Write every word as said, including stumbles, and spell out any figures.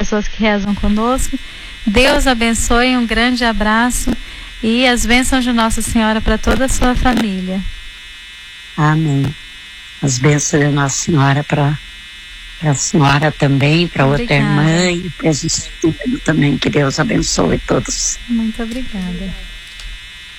pessoas que rezam conosco. Deus abençoe, um grande abraço e as bênçãos de Nossa Senhora para toda a sua família. Amém. As bênçãos de Nossa Senhora para a senhora também, para outra irmã e para Jesus também. Que Deus abençoe todos. Muito obrigada.